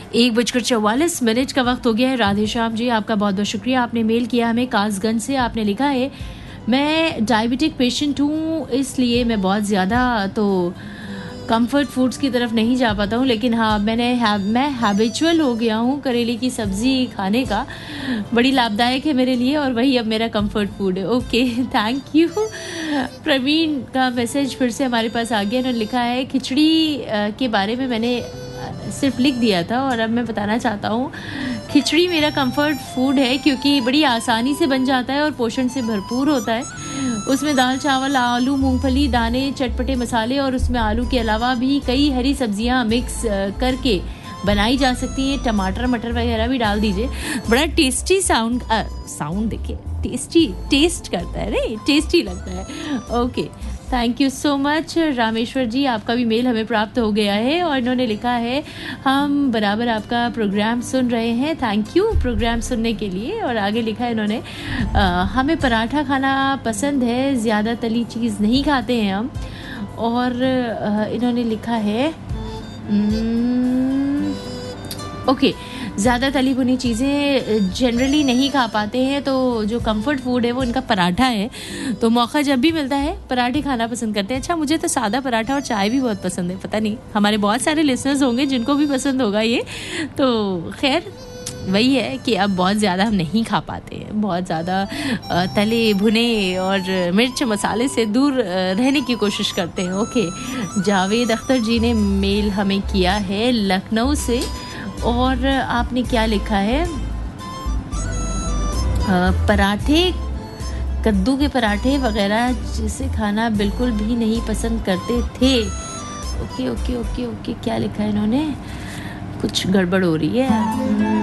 1:44 का वक्त हो गया है। राधे श्याम जी, आपका बहुत बहुत शुक्रिया, आपने मेल किया हमें कासगंज से। आपने लिखा है मैं डायबिटिक पेशेंट हूँ, इसलिए मैं बहुत ज़्यादा तो कंफर्ट फूड्स की तरफ नहीं जा पाता हूँ, लेकिन हाँ मैं हैबिचुअल हो गया हूँ करेले की सब्ज़ी खाने का। बड़ी लाभदायक है मेरे लिए और वही अब मेरा कंफर्ट फूड है। Okay, thank you. प्रवीण का मैसेज फिर से हमारे पास आ गया। उन्होंने लिखा है खिचड़ी के बारे में मैंने सिर्फ लिख दिया था और अब मैं बताना चाहता हूँ खिचड़ी मेरा कंफर्ट फूड है क्योंकि बड़ी आसानी से बन जाता है और पोषण से भरपूर होता है। उसमें दाल चावल, आलू, मूंगफली दाने, चटपटे मसाले और उसमें आलू के अलावा भी कई हरी सब्जियां मिक्स करके बनाई जा सकती हैं। टमाटर मटर वगैरह भी डाल दीजिए। बड़ा टेस्टी साउंड देखिए, टेस्ट करता है, नहीं टेस्टी लगता है। Okay, thank you so much Rameshwar ji, आपका भी मेल हमें प्राप्त हो गया है और इन्होंने लिखा है हम बराबर आपका प्रोग्राम सुन रहे हैं। थैंक यू प्रोग्राम सुनने के लिए। और आगे लिखा है इन्होंने हमें पराठा खाना पसंद है, ज़्यादा तली चीज़ नहीं खाते हैं हम। और इन्होंने लिखा है ओके, ज़्यादा तली भुनी चीज़ें जनरली नहीं खा पाते हैं, तो जो कंफर्ट फूड है वो इनका पराठा है। तो मौका जब भी मिलता है पराठे खाना पसंद करते हैं। अच्छा, मुझे तो सादा पराठा और चाय भी बहुत पसंद है। पता नहीं हमारे बहुत सारे लिसनर्स होंगे जिनको भी पसंद होगा ये। तो खैर वही है कि अब बहुत ज़्यादा हम नहीं खा पाते हैं, बहुत ज़्यादा तले भुने और मिर्च मसाले से दूर रहने की कोशिश करते हैं। ओके, जावेद अख्तर जी ने मेल हमें किया है लखनऊ से और आपने क्या लिखा है पराठे, कद्दू के पराठे वगैरह जिसे खाना बिल्कुल भी नहीं पसंद करते थे। ओके ओके ओके ओके, क्या लिखा है इन्होंने, कुछ गड़बड़ हो रही है।